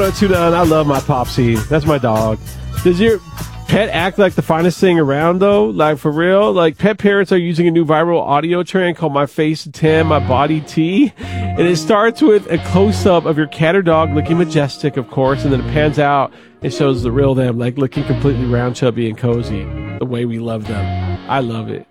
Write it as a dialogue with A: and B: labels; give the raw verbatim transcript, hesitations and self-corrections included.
A: Two nine. I love my Popsy. That's my dog. Does your pet act like the finest thing around, though? Like, for real? Like, pet parents are using a new viral audio trend called My Face ten, My Body T. And it starts with a close-up of your cat or dog looking majestic, of course, and then it pans out and shows the real them, like, looking completely round, chubby, and cozy, the way we love them. I love it.